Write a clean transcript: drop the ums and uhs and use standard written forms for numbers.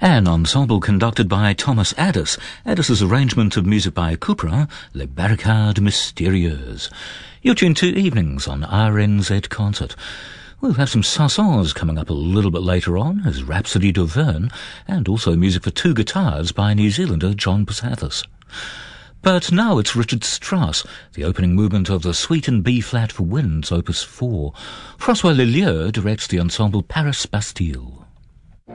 An ensemble conducted by Thomas Addis. Addis's arrangement of music by Couperin, Les Barricades Mystérieuses. You're tuned to Evenings on RNZ Concert. We'll have some Saint-Saëns coming up a little bit later on as Rhapsody d'Auvergne, and also music for two guitars by New Zealander John Passathis. But now it's Richard Strauss, the opening movement of the Suite in B-flat for Winds, Opus 4. François Leleux directs the ensemble Paris Bastille.